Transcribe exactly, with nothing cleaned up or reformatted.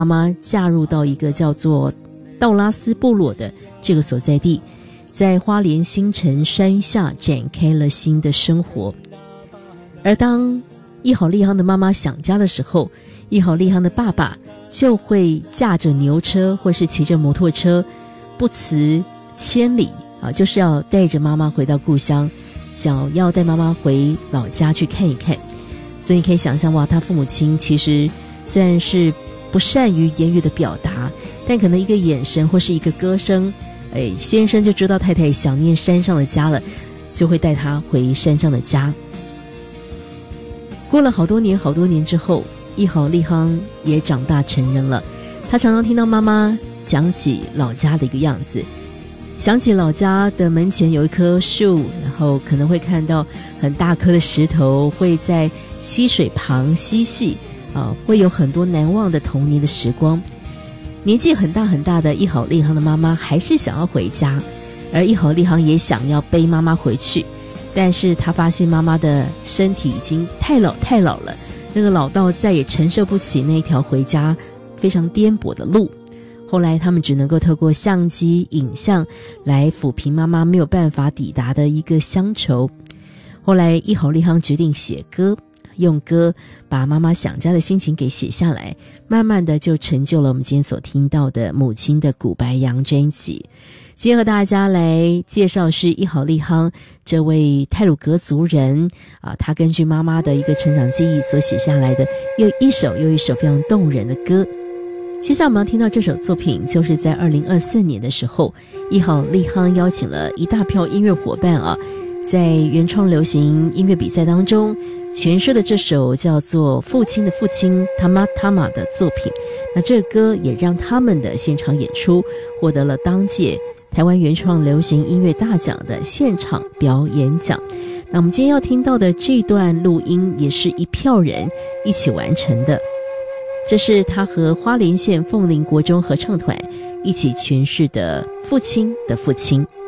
妈妈嫁入到一个叫做道拉斯部落的这个所在地，在花莲新城山下展开了新的生活。而当一好利夯的妈妈想家的时候，一好利夯的爸爸就会驾着牛车或是骑着摩托车，不辞千里啊，就是要带着妈妈回到故乡，想要带妈妈回老家去看一看。所以你可以想象，哇，他父母亲其实虽然是不善于言语的表达，但可能一个眼神或是一个歌声，哎，先生就知道太太想念山上的家了，就会带他回山上的家。过了好多年好多年之后，一好利夯也长大成人了，他常常听到妈妈讲起老家的一个样子，想起老家的门前有一棵树，然后可能会看到很大颗的石头，会在溪水旁嬉戏啊，会有很多难忘的童年的时光。年纪很大很大的一好利夯的妈妈还是想要回家，而一好利夯也想要背妈妈回去，但是他发现妈妈的身体已经太老太老了，那个老到再也承受不起那条回家非常颠簸的路。后来他们只能够透过相机影像来抚平妈妈没有办法抵达的一个乡愁。后来一好利夯决定写歌，用歌把妈妈想家的心情给写下来，慢慢的就成就了我们今天所听到的母亲的古白杨专辑。今天和大家来介绍是一好利夯这位太鲁阁族人啊，他根据妈妈的一个成长记忆所写下来的又一首又一首非常动人的歌。接下来我们要听到这首作品，就是在二零二四年的时候，一好利夯邀请了一大票音乐伙伴啊，在原创流行音乐比赛当中诠释的这首叫做《父亲的父亲》他妈他妈的作品。那这个歌也让他们的现场演出获得了当届台湾原创流行音乐大奖的现场表演奖。那我们今天要听到的这段录音也是一票人一起完成的，这是他和花莲县凤林国中合唱团一起诠释的《父亲的父亲》。